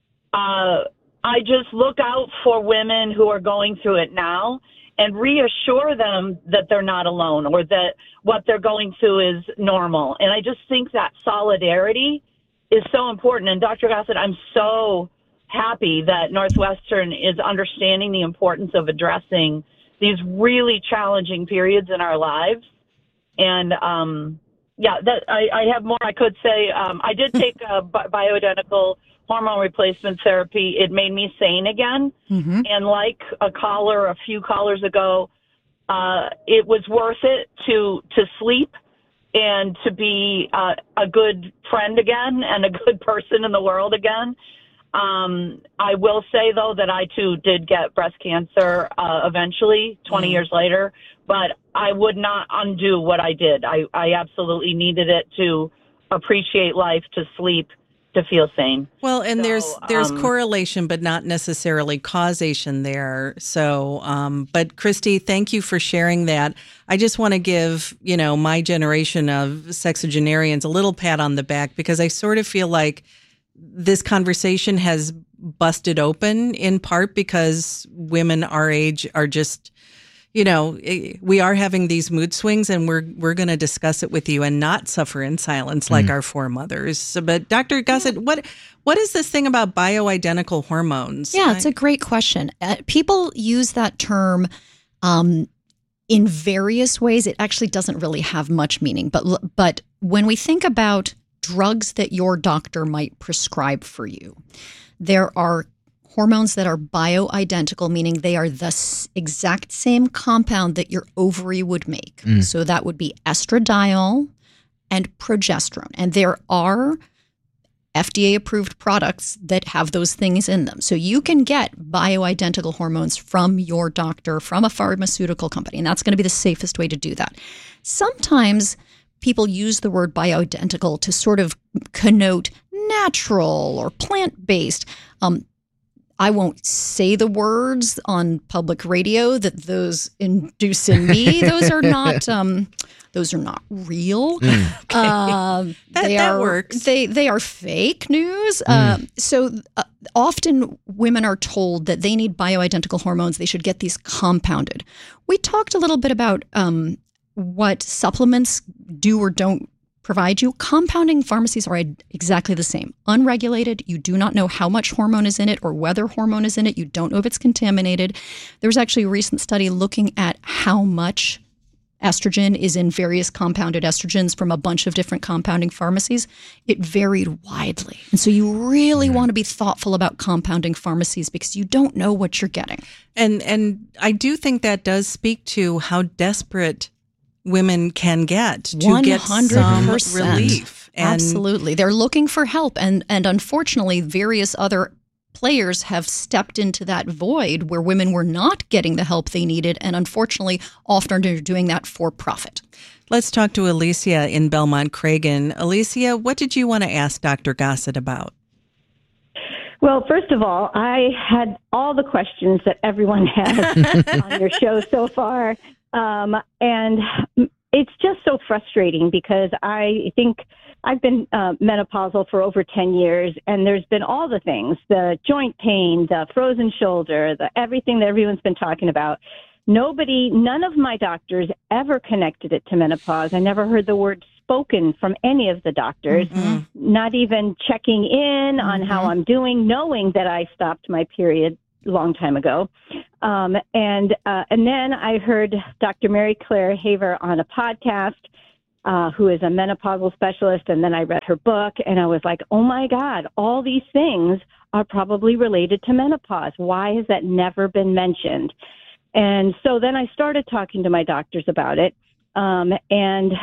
uh, I just look out for women who are going through it now and reassure them that they're not alone or that what they're going through is normal. And I just think that solidarity is so important. And Doctor Gossett, I'm so happy that Northwestern is understanding the importance of addressing these really challenging periods in our lives. And um, yeah, that I, I have more I could say. Um, I did take a bi- bioidentical hormone replacement therapy. It made me sane again. Mm-hmm. And like a caller a few callers ago, uh, it was worth it to to sleep and to be uh, a good friend again and a good person in the world again. Um, I will say, though, that I, too, did get breast cancer uh, eventually, twenty Mm. years later, but I would not undo what I did. I, I absolutely needed it to appreciate life, to sleep, to feel sane. Well, and So, there's there's um, correlation, but not necessarily causation there. So, um, but Christy, thank you for sharing that. I just want to give, you know, my generation of sexagenarians a little pat on the back, because I sort of feel like this conversation has busted open in part because women our age are just, you know, we are having these mood swings, and we're we're going to discuss it with you and not suffer in silence like Mm. our foremothers. So, but Doctor Gossett, what what is this thing about bioidentical hormones? Yeah, it's a great question. Uh, people use that term um, in various ways. It actually doesn't really have much meaning. But l- but when we think about drugs that your doctor might prescribe for you, there are hormones that are bioidentical, meaning they are the s- exact same compound that your ovary would make. Mm. So that would be estradiol and progesterone. And there are F D A-approved products that have those things in them. So you can get bioidentical hormones from your doctor, from a pharmaceutical company, and that's going to be the safest way to do that. Sometimes people use the word bioidentical to sort of connote natural or plant-based. Um, I won't say the words on public radio that those induce in me. Those are not. Um, those are not real. Mm. Okay. Um, That- they that are, works. They they are fake news. Mm. Um, so uh, often women are told that they need bioidentical hormones. They should get these compounded. We talked a little bit about um, what supplements do or don't provide you. Compounding pharmacies are exactly the same. Unregulated. You do not know how much hormone is in it or whether hormone is in it. You don't know if it's contaminated. There was actually a recent study looking at how much estrogen is in various compounded estrogens from a bunch of different compounding pharmacies. It varied widely. And so you really want to be thoughtful about compounding pharmacies because you don't know what you're getting. And and I do think that does speak to how desperate women can get to one get hundred some percent relief. And Absolutely. They're looking for help. And, and unfortunately, various other players have stepped into that void where women were not getting the help they needed. And unfortunately, often are doing that for profit. Let's talk to Alicia in Belmont Cragen. Alicia, what did you want to ask Doctor Gossett about? Well, first of all, I had all the questions that everyone has on your show so far. Um, and it's just so frustrating because I think I've been uh, menopausal for over ten years, and there's been all the things, the joint pain, the frozen shoulder, the everything that everyone's been talking about. Nobody, none of my doctors ever connected it to menopause. I never heard the word spoken from any of the doctors, mm-hmm. not even checking in mm-hmm. on how I'm doing, knowing that I stopped my period a long time ago. Um, and uh, and then I heard Doctor Mary Claire Haver on a podcast, uh, who is a menopausal specialist, and then I read her book, and I was like, oh my God, all these things are probably related to menopause. Why has that never been mentioned? And so then I started talking to my doctors about it, um, and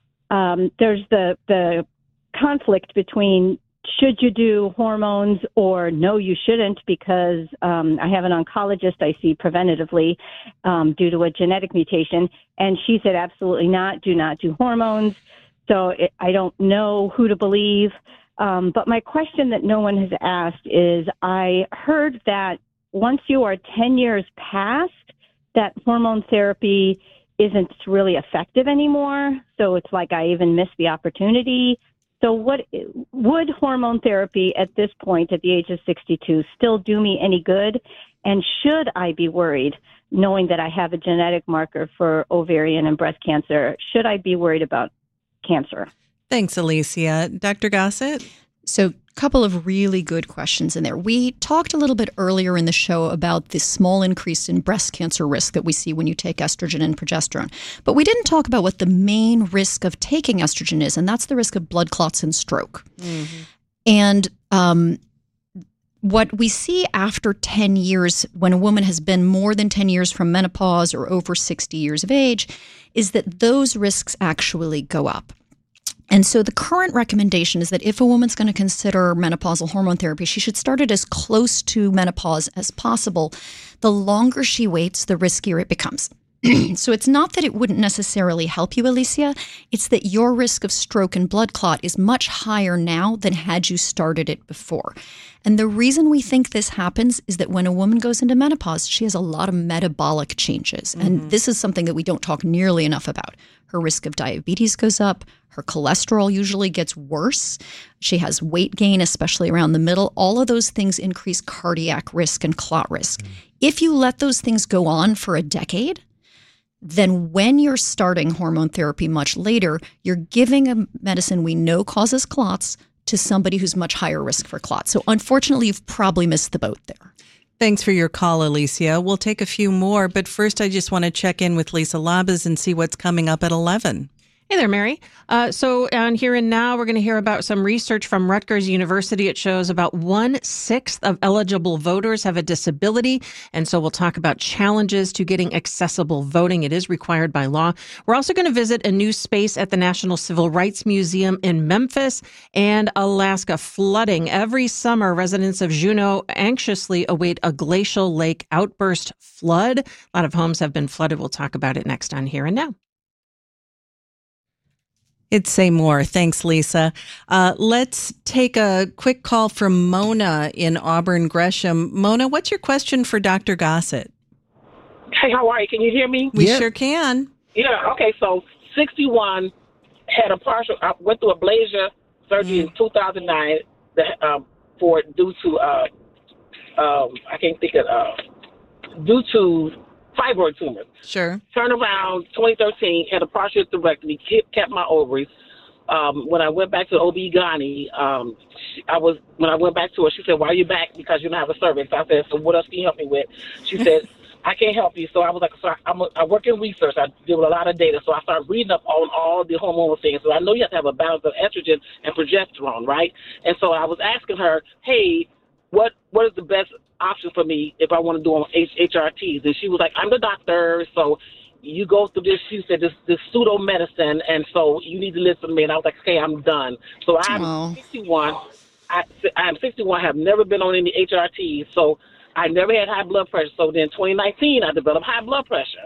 um, there's the the conflict between should you do hormones or no, you shouldn't, because um, I have an oncologist I see preventatively um, due to a genetic mutation, and she said absolutely not, do not do hormones. So it, I don't know who to believe. Um, but my question that no one has asked is, I heard that once you are ten years past, that hormone therapy isn't really effective anymore. So it's like I even missed the opportunity. So what would hormone therapy at this point, at the age of sixty-two, still do me any good? And should I be worried, knowing that I have a genetic marker for ovarian and breast cancer? Should I be worried about cancer? Thanks, Alicia. Doctor Gossett? So a couple of really good questions in there. We talked a little bit earlier in the show about the small increase in breast cancer risk that we see when you take estrogen and progesterone. But we didn't talk about what the main risk of taking estrogen is, and that's the risk of blood clots and stroke. Mm-hmm. And um, what we see after ten years, when a woman has been more than ten years from menopause or over sixty years of age, is that those risks actually go up. And so the current recommendation is that if a woman's going to consider menopausal hormone therapy, she should start it as close to menopause as possible. The longer she waits, the riskier it becomes. So it's not that it wouldn't necessarily help you, Alicia. It's that your risk of stroke and blood clot is much higher now than had you started it before. And the reason we think this happens is that when a woman goes into menopause, she has a lot of metabolic changes. Mm-hmm. And this is something that we don't talk nearly enough about. Her risk of diabetes goes up. Her cholesterol usually gets worse. She has weight gain, especially around the middle. All of those things increase cardiac risk and clot risk. Mm-hmm. If you let those things go on for a decade, then when you're starting hormone therapy much later, you're giving a medicine we know causes clots to somebody who's much higher risk for clots. So unfortunately, you've probably missed the boat there. Thanks for your call, Alicia. We'll take a few more, but first I just want to check in with Lisa Labas and see what's coming up at eleven. Hey there, Mary. Uh, so on Here and Now, we're going to hear about some research from Rutgers University. It shows about one-sixth of eligible voters have a disability. And so we'll talk about challenges to getting accessible voting. It is required by law. We're also going to visit a new space at the National Civil Rights Museum in Memphis and Alaska. Flooding. Every summer, residents of Juneau anxiously await a glacial lake outburst flood. A lot of homes have been flooded. We'll talk about it next on Here and Now. It's Say More. Thanks, Lisa. Uh, let's take a quick call from Mona in Auburn Gresham. Mona, what's your question for Doctor Gossett? Hey, how are you? Can you hear me? We yeah. sure can. Yeah, okay. So sixty-one, had a partial, I went through ablation surgery mm. in two thousand nine that, um, for due to, uh, um, I can't think of, uh, due to fibroid tumor. Sure. Turned around twenty thirteen, had a partial hysterectomy, kept my ovaries. Um, when I went back to O B G Y N, um, I was when I went back to her, she said, "Why are you back? Because you don't have a cervix." I said, "So what else can you help me with?" She said, "I can't help you." So I was like, "So I'm a, I work in research. I deal with a lot of data." So I started reading up on all the hormonal things. So I know you have to have a balance of estrogen and progesterone, right? And so I was asking her, "Hey, what what is the best option for me if I want to do on H R Ts?" And she was like, "I'm the doctor, so you go through this, she said, this, this pseudo medicine, and so you need to listen to me. And I was like, okay, I'm done. So I'm oh. sixty-one. I, I'm sixty-one. I have never been on any H R Ts, so I never had high blood pressure. So then twenty nineteen, I developed high blood pressure.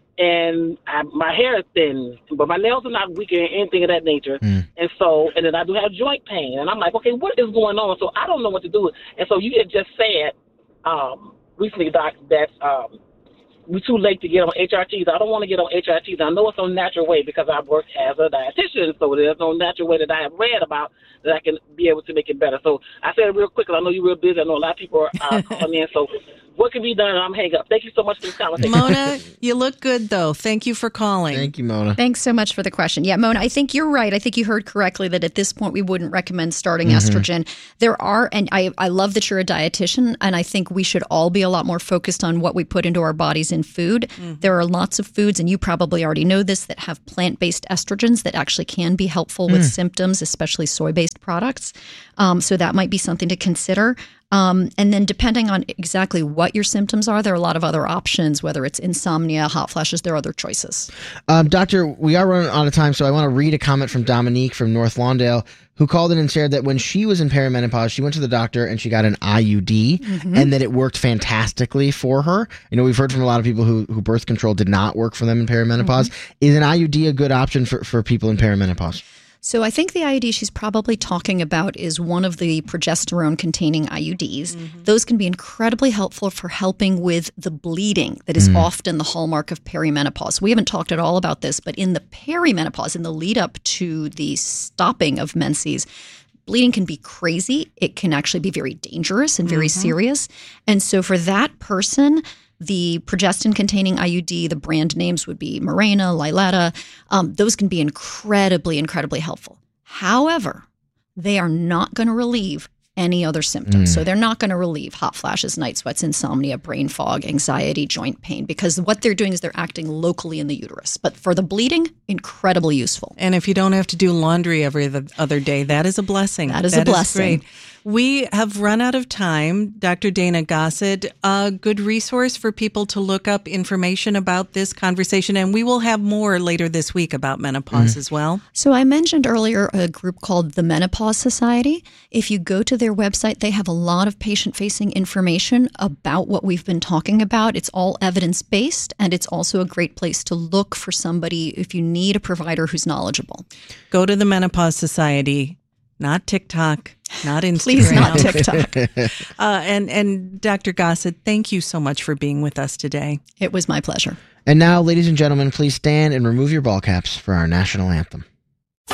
And I, my hair is thin, but my nails are not weak or anything of that nature. Mm. And so, and then I do have joint pain. And I'm like, okay, what is going on? So I don't know what to do. And so you had just said um, recently, Doc, that um, we're too late to get on H R Ts. I don't want to get on H R Ts. I know it's no natural way because I've worked as a dietitian, so there's no natural way that I have read about that I can be able to make it better. So I said it real quick, because I know you're real busy. I know a lot of people are uh, calling in. So what can be done? I'm hang up. Thank you so much for this conversation. Mona, you look good, though. Thank you for calling. Thank you, Mona. Thanks so much for the question. Yeah, Mona, I think you're right. I think you heard correctly that at this point we wouldn't recommend starting mm-hmm. estrogen. There are, and I, I love that you're a dietitian, and I think we should all be a lot more focused on what we put into our bodies in food. Mm-hmm. There are lots of foods, and you probably already know this, that have plant-based estrogens that actually can be helpful with mm. symptoms, especially soy-based products. Um, so that might be something to consider. Um, and then depending on exactly what your symptoms are, there are a lot of other options, whether it's insomnia, hot flashes, there are other choices. Um, doctor, we are running out of time, so I want to read a comment from Dominique from North Lawndale, who called in and shared that when she was in perimenopause, she went to the doctor and she got an I U D, mm-hmm. and that it worked fantastically for her. You know, we've heard from a lot of people who, who birth control did not work for them in perimenopause. Mm-hmm. Is an I U D a good option for, for people in perimenopause? So I think the I U D she's probably talking about is one of the progesterone-containing I U Ds. Mm-hmm. Those can be incredibly helpful for helping with the bleeding that is mm. often the hallmark of perimenopause. We haven't talked at all about this, but in the perimenopause, in the lead up to the stopping of menses, bleeding can be crazy. It can actually be very dangerous and very mm-hmm. serious. And so for that person, the progestin-containing I U D, the brand names would be Mirena, Liletta. Um, those can be incredibly, incredibly helpful. However, they are not going to relieve any other symptoms. Mm. So they're not going to relieve hot flashes, night sweats, insomnia, brain fog, anxiety, joint pain, because what they're doing is they're acting locally in the uterus. But for the bleeding, incredibly useful. And if you don't have to do laundry every other day, that is a blessing. That is that a blessing. Is great. We have run out of time. Doctor Dana Gossett, a good resource for people to look up information about this conversation. And we will have more later this week about menopause mm. as well. So I mentioned earlier a group called the Menopause Society. If you go to their website, they have a lot of patient-facing information about what we've been talking about. It's all evidence-based, and it's also a great place to look for somebody if you need a provider who's knowledgeable. Go to the Menopause Society. Not TikTok, not Instagram. Please, not TikTok. uh, and, and Doctor Gossett, thank you so much for being with us today. It was my pleasure. And now, ladies and gentlemen, please stand and remove your ball caps for our national anthem.